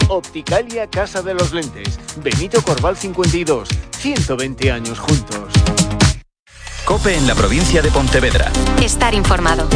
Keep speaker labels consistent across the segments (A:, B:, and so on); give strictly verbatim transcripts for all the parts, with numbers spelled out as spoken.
A: Opticalia Casa de los Lentes, Benito Corval cincuenta y dos, ciento veinte años juntos.
B: COPE en la provincia de Pontevedra.
C: Estar informado.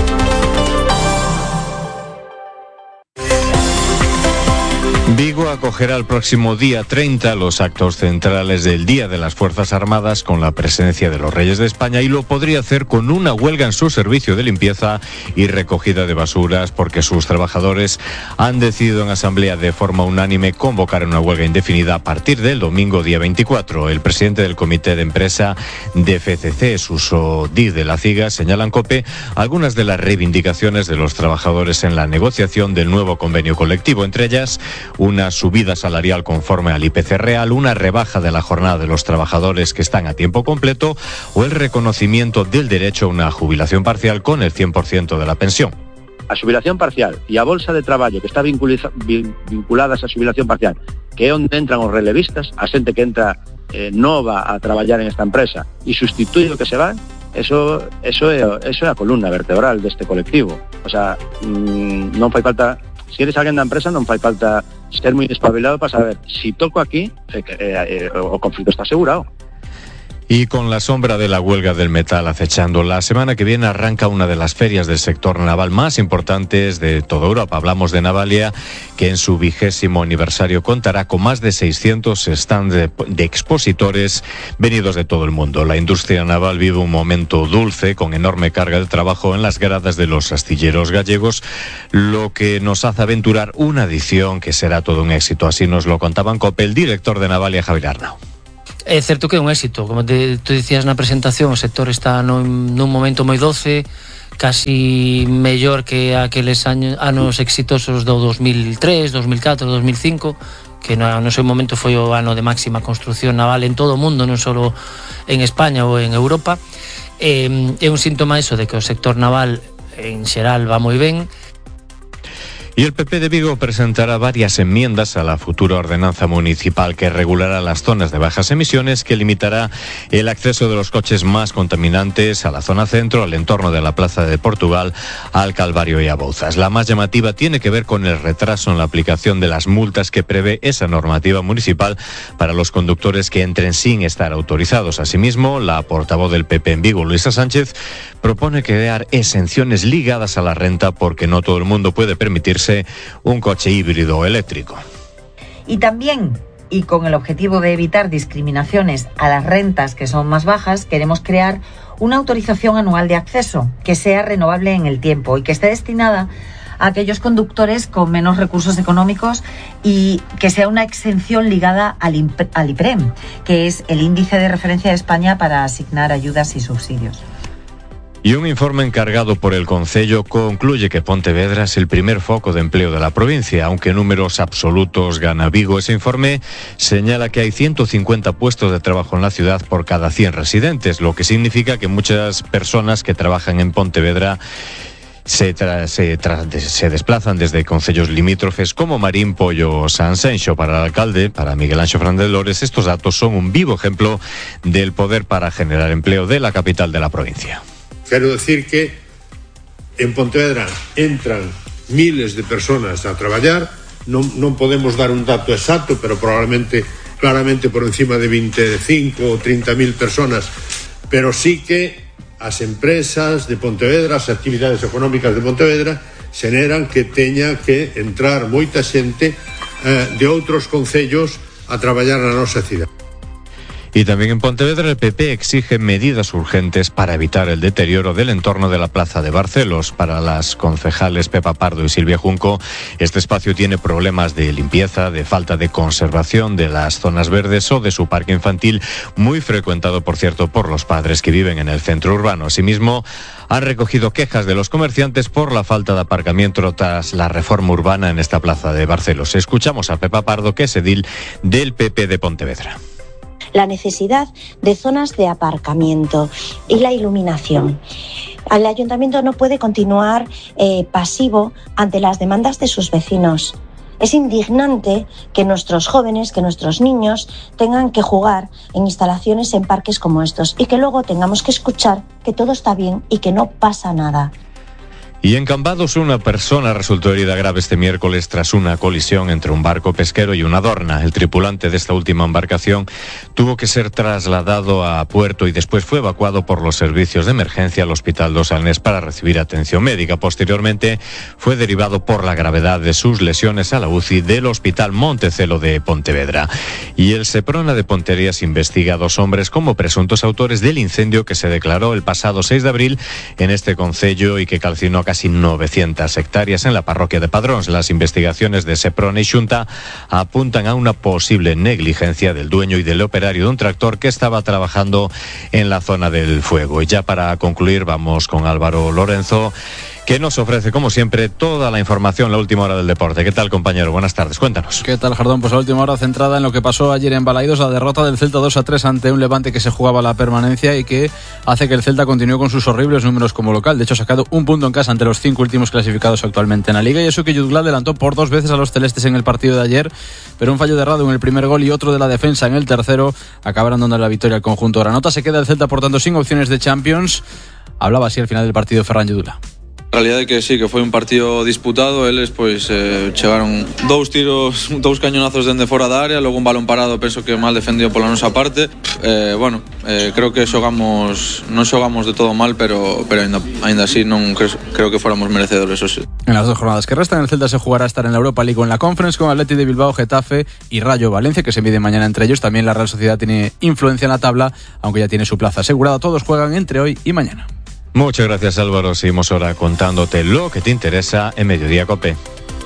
D: Vigo acogerá el próximo día treinta los actos centrales del Día de las Fuerzas Armadas con la presencia de los Reyes de España y lo podría hacer con una huelga en su servicio de limpieza y recogida de basuras porque sus trabajadores han decidido en asamblea de forma unánime convocar una huelga indefinida a partir del domingo día veinticuatro. El presidente del comité de empresa de F C C, Suso Díaz de la Ciga, señala en COPE algunas de las reivindicaciones de los trabajadores en la negociación del nuevo convenio colectivo, entre ellas una subida salarial conforme al I P C real, una rebaja de la jornada de los trabajadores que están a tiempo completo o el reconocimiento del derecho a una jubilación parcial con el cien por ciento de la pensión.
E: A xubilación parcial e a bolsa de traballo que está vinculada a esa xubilación parcial, que é onde entran os relevistas, a xente que entra eh, nova a traballar en esta empresa e sustitui o que se van, eso, eso, é, eso é a columna vertebral deste colectivo. O sea, mmm, non fai falta... Si eres alguén da empresa non fai falta ser moi espabilado para saber si toco aquí, eh, eh, eh, o conflicto está asegurado.
D: Y con la sombra de la huelga del metal acechando, la semana que viene arranca una de las ferias del sector naval más importantes de toda Europa. Hablamos de Navalia, que en su vigésimo aniversario contará con más de seiscientos stands de, de expositores venidos de todo el mundo. La industria naval vive un momento dulce con enorme carga de trabajo en las gradas de los astilleros gallegos, lo que nos hace aventurar una edición que será todo un éxito. Así nos lo contaba en COPE el director de Navalia, Javier Arnau.
F: É certo que é un éxito, como te, tú dicías na presentación, o sector está nun, nun momento moi doce, casi mellor que aqueles años, anos exitosos do dos mil tres, dos mil catro, dos mil cinco, que no, no seu momento foi o ano de máxima construcción naval en todo o mundo, non só en España ou en Europa. Eh, é un síntoma eso de que o sector naval en xeral va moi ben.
D: Y el P P de Vigo presentará varias enmiendas a la futura ordenanza municipal que regulará las zonas de bajas emisiones, que limitará el acceso de los coches más contaminantes a la zona centro, al entorno de la Plaza de Portugal, al Calvario y a Bouzas. La más llamativa tiene que ver con el retraso en la aplicación de las multas que prevé esa normativa municipal para los conductores que entren sin estar autorizados. Asimismo, la portavoz del P P en Vigo, Luisa Sánchez, propone crear exenciones ligadas a la renta porque no todo el mundo puede permitirse un coche híbrido o eléctrico.
G: Y también, y con el objetivo de evitar discriminaciones a las rentas que son más bajas, queremos crear una autorización anual de acceso que sea renovable en el tiempo y que esté destinada a aquellos conductores con menos recursos económicos y que sea una exención ligada al, al IPREM, que es el índice de referencia de España para asignar ayudas y subsidios.
D: Y un informe encargado por el Concello concluye que Pontevedra es el primer foco de empleo de la provincia, aunque en números absolutos gana Vigo. Ese informe señala que hay ciento cincuenta puestos de trabajo en la ciudad por cada cien residentes, lo que significa que muchas personas que trabajan en Pontevedra Se, tra se, tra se desplazan desde concellos limítrofes como Marín, Pollo o Sanxenxo. Para el alcalde, para Miguel Anxo Fernández Lores, estos datos son un vivo ejemplo del poder para generar empleo de la capital de la provincia.
H: Quero decir que en Pontevedra entran miles de personas a traballar, non, non podemos dar un dato exacto, pero probablemente, claramente por encima de veinticinco o treinta mil personas, pero sí que as empresas de Pontevedra, as actividades económicas de Pontevedra, xeneran que teña que entrar moita xente eh, de outros concellos a traballar na nosa cidade.
D: Y también en Pontevedra el P P exige medidas urgentes para evitar el deterioro del entorno de la Plaza de Barcelos. Para las concejales Pepa Pardo y Silvia Junco, este espacio tiene problemas de limpieza, de falta de conservación de las zonas verdes o de su parque infantil, muy frecuentado, por cierto, por los padres que viven en el centro urbano. Asimismo, han recogido quejas de los comerciantes por la falta de aparcamiento tras la reforma urbana en esta Plaza de Barcelos. Escuchamos a Pepa Pardo, que es edil del P P de Pontevedra.
I: La necesidad de zonas de aparcamiento y la iluminación. El ayuntamiento no puede continuar eh, pasivo ante las demandas de sus vecinos. Es indignante que nuestros jóvenes, que nuestros niños tengan que jugar en instalaciones en parques como estos y que luego tengamos que escuchar que todo está bien y que no pasa nada.
D: Y en Cambados una persona resultó herida grave este miércoles tras una colisión entre un barco pesquero y una dorna. El tripulante de esta última embarcación tuvo que ser trasladado a puerto y después fue evacuado por los servicios de emergencia al Hospital Dos Alnés para recibir atención médica. Posteriormente fue derivado por la gravedad de sus lesiones a la U C I del Hospital Montecelo de Pontevedra. Y el Seprona de Ponterías investiga a dos hombres como presuntos autores del incendio que se declaró el pasado seis de abril en este concello y que calcinó casi novecientas hectáreas en la parroquia de Padróns. Las investigaciones de Seprona y Xunta apuntan a una posible negligencia del dueño y del operario de un tractor que estaba trabajando en la zona del fuego. Y ya para concluir vamos con Álvaro Lorenzo, que nos ofrece, como siempre, toda la información, la última hora del deporte. ¿Qué tal, compañero? Buenas tardes, cuéntanos.
C: ¿Qué tal, Jardón? Pues la última hora centrada en lo que pasó ayer en Balaidos, la derrota del Celta dos a tres ante un Levante que se jugaba la permanencia y que hace que el Celta continúe con sus horribles números como local. De hecho, ha sacado un punto en casa ante los cinco últimos clasificados actualmente en la Liga, y eso que Jutgla adelantó por dos veces a los celestes en el partido de ayer, pero un fallo de Radu en el primer gol y otro de la defensa en el tercero acabaron dando la victoria al conjunto granota. Se queda el Celta, por tanto, sin opciones de Champions. Hablaba así al final del partido Ferran Jutgla.
J: A realidade é que sí, que foi un partido disputado. Eles pois eh, chegaron dous tiros, dous cañonazos dende fora da área, logo un balón parado, penso que mal defendido pola nosa parte. Eh, bueno, eh, creo que xogamos, non xogamos de todo mal, pero pero ainda ainda así non creo, creo que fóramos merecedores, eso sí.
C: En las dos jornadas que restan, el Celta se jugará a estar en la Europa League o en la Conference con Atleti de Bilbao, Getafe y Rayo Valencia, que se mide mañana entre ellos. También la Real Sociedad tiene influencia en la tabla, aunque ya tiene su plaza asegurada. Todos juegan entre hoy y mañana.
D: Muchas gracias, Álvaro. Seguimos ahora contándote lo que te interesa en Mediodía Cope.